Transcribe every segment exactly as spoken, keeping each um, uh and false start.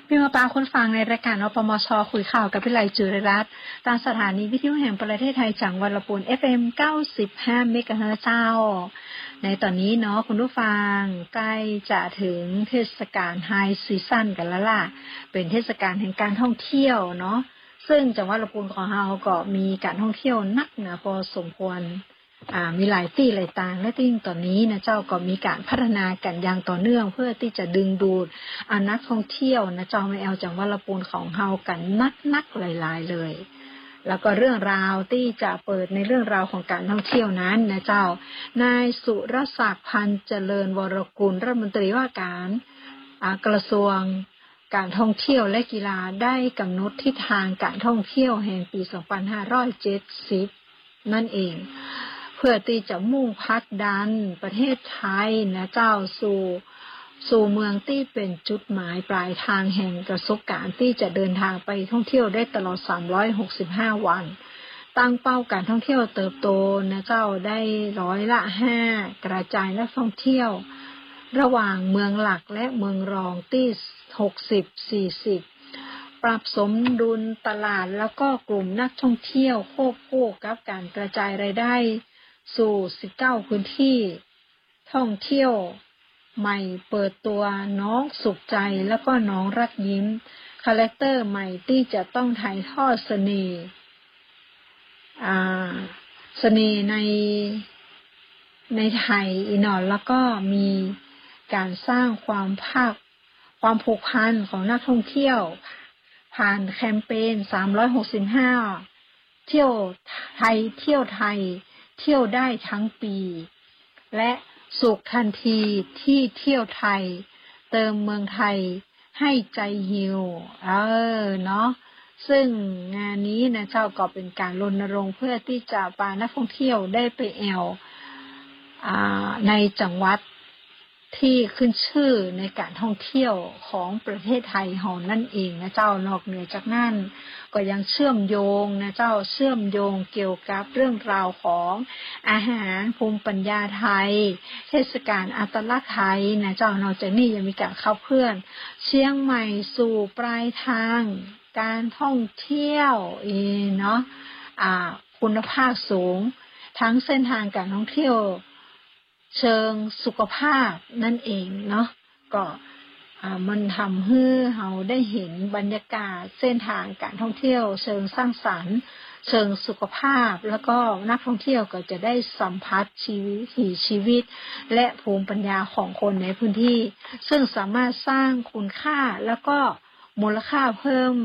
พี่มาปาคนฟังในรายการอปมชคุยข่าวกับพิไลจุรรัตน์ตามสถานีวิทยุแห่งประเทศไทยจังหวัดลำพูน เอฟ เอ็ม เก้าสิบห้า เมกะเฮิรตซ์เจ้าในตอนนี้เนาะคุณผู้ฟังใกล้จะถึงเทศกาลไฮซีซั่นกันแล้วล่ะเป็นเทศกาลแห่งการท่องเที่ยวเนาะซึ่งจังหวัดลำพูนของเราก็มีการท่องเที่ยวนักหนาพอสมควรอ่ามีหลายที่หลายต่างและที่ตอนนี้นะเจ้าก็มีการพัฒนากันอย่างต่อเนื่องเพื่อที่จะดึงดูดอานักท่องเที่ยวนะเจ้ามาแอลจังหวัดลำพูนของเรากันนักๆหลายๆเลยแล้วก็เรื่องราวที่จะเปิดในเรื่องราวของการท่องเที่ยวนั้นนะเจ้านายสุรศักดิ์พันธ์เจริญวรกุลรัฐมนตรีว่าการกระทรวงการท่องเที่ยวและกีฬาได้กำหนดทิศทางการท่องเที่ยวแห่งปีสองพันห้าร้อยเจ็ดสิบนั่นเองเพื่อที่จะมุ่งพักดันประเทศไทยนะเจ้าสู่สู่เมืองที่เป็นจุดหมายปลายทางแห่งประสบการณ์ที่จะเดินทางไปท่องเที่ยวได้ตลอดสามร้อยหกสิบห้าวันตั้งเป้าการท่องเที่ยวเติบโตนะเจ้าได้ร้อยละห้ากระจายนักท่องเที่ยวระหว่างเมืองหลักและเมืองรองที่หกสิบ สี่สิบปรับสมดุลตลาดแล้วก็กลุ่มนักท่องเที่ยวควบคู่กับการกระจายรายได้สู่สิบเก้าพื้นที่ท่องเที่ยวใหม่เปิดตัวน้องสุขใจแล้วก็น้องรักยิ้มคาแรคเตอร์ใหม่ที่จะต้องถ่ายทอดเสน่ห์อ่าเสน่ห์ในในไทยอีกหน่อยแล้วก็มีการสร้างความภาคความผูกพันของนักท่องเที่ยวผ่านแคมเปญสามร้อยหกสิบห้าเที่ยวไทยเที่ยวไทยเที่ยวได้ทั้งปีและสุขทันทีที่เที่ยวไทยเติมเมืองไทยให้ใจหิวเออเนาะซึ่งงานนี้นะเจ้าก็เป็นการรณรงค์เพื่อที่จะพานักท่องเที่ยวได้ไปแอวอ่าในจังหวัดที่ขึ้นชื่อในการท่องเที่ยวของประเทศไทยเฮานั่นเองนะเจ้านอกเหนือจากนั้นก็ยังเชื่อมโยงนะเจ้าเชื่อมโยงเกี่ยวกับเรื่องราวของอาหารภูมิปัญญาไทยเทศกาลอัตลักษณ์ไทยนะเจ้านอกจากนี้ยังมีการเข้าเพื่อนเชียงใหม่สู่ปลายทางการท่องเที่ยวอีเนาะอ่าคุณภาพสูงทั้งเส้นทางการท่องเที่ยวเชิงสุขภาพนั่นเองเนาะก็มันทำให้เราได้เห็นบรรยากาศเส้นทางการท่องเที่ยวเชิงสร้างสรรค์เชิงสุขภาพแล้วก็นักท่องเที่ยวก็จะได้สัมผัสชีวิตชีวิตและภูมิปัญญาของคนในพื้นที่ซึ่งสามารถสร้างคุณค่าแล้วก็มูลค่าเพิ่ม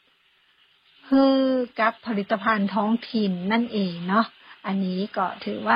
ให้กับผลิตภัณฑ์ท้องถิ่นนั่นเองเนาะอันนี้ก็ถือว่า